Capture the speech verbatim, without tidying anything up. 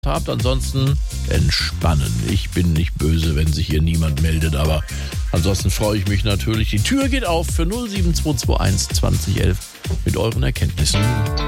habt. Ansonsten entspannen. Ich bin nicht böse, wenn sich hier niemand meldet, aber ansonsten freue ich mich natürlich. Die Tür geht auf für null sieben zwei zwei eins zwanzig elf mit euren Erkenntnissen.